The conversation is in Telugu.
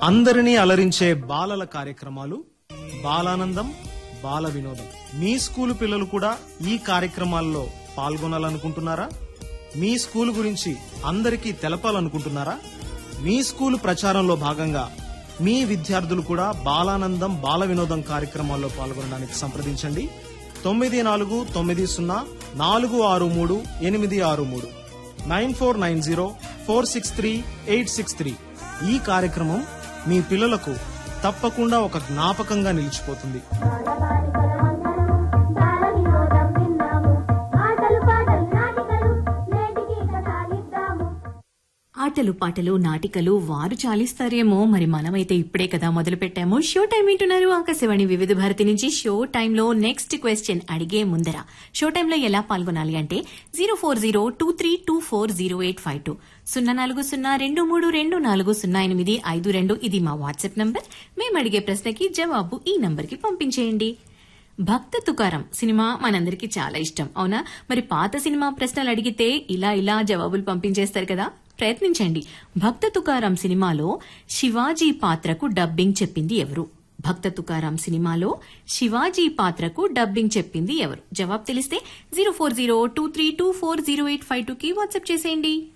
అందరినీ అలరించే బాలల కార్యక్రమాలు బాలానందం బాల వినోదం. మీ స్కూలు పిల్లలు కూడా ఈ కార్యక్రమాల్లో పాల్గొనాలనుకుంటున్నారా? మీ స్కూలు గురించి అందరికీ తెలపాలనుకుంటున్నారా? మీ స్కూలు ప్రచారంలో భాగంగా మీ విద్యార్థులు కూడా బాలానందం బాల వినోదం కార్యక్రమాల్లో పాల్గొనడానికి సంప్రదించండి. 9440463863 9490463863. ఈ కార్యక్రమం మీ పిల్లలకు తప్పకుండా ఒక జ్ఞాపకంగా నిలిచిపోతుంది. ఆటలు పాటలు నాటికలు వారు చాలిస్తారేమో, మరి మనమైతే ఇప్పుడే కదా మొదలు పెట్టాము. షో టైం వింటున్నారు ఆకాశవాణి వివిధ భారతి నుంచి. షో టైంలో నెక్స్ట్ క్వశ్చన్ అడిగే ముందర షో టైంలో ఎలా పాల్గొనాలి అంటే 040232408520 040232400852 ఇది మా వాట్సాప్ నంబర్. మేము అడిగే ప్రశ్నకి జవాబు ఈ నంబర్కి పంపించేయండి. భక్త తుకారం సినిమా మనందరికీ చాలా ఇష్టం, అవునా? మరి పాత సినిమా ప్రశ్నలు అడిగితే ఇలా జవాబులు పంపించేస్తారు కదా. ప్రయత్నించండి. భక్త తుకారం సినిమాలో శివాజీ పాత్రకు డబ్బింగ్ చెప్పింది ఎవరు? భక్త తుకారం సినిమాలో శివాజీ పాత్రకు డబ్బింగ్ చెప్పింది ఎవరు? జవాబు తెలిస్తే 040232408522కి వాట్సాప్ చేసేయండి.